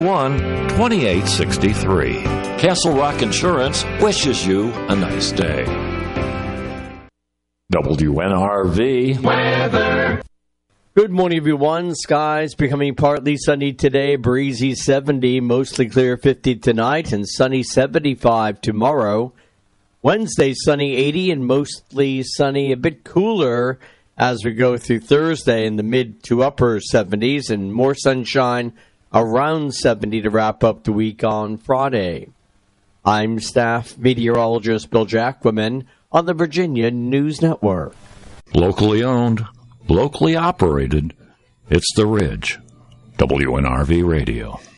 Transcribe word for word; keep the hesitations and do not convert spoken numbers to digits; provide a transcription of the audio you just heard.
one twenty-eight sixty-three. Castle Rock Insurance wishes you a nice day. W N R V weather. Good morning, everyone. Skies becoming partly sunny today, breezy seventy, mostly clear fifty tonight, and sunny seventy-five tomorrow. Wednesday, sunny eighty and mostly sunny, a bit cooler as we go through Thursday in the mid to upper seventies, and more sunshine around seventy to wrap up the week on Friday. I'm staff meteorologist Bill Jacquemin on the Virginia News Network. Locally owned, locally operated, it's The Ridge. W N R V Radio.